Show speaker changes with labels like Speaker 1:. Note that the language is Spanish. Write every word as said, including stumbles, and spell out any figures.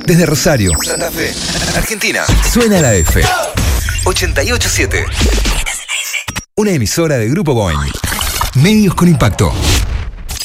Speaker 1: Desde Rosario, Santa Fe, Argentina. Suena la F. ochenta y ocho punto siete. Una emisora de Grupo Boing. Medios con impacto.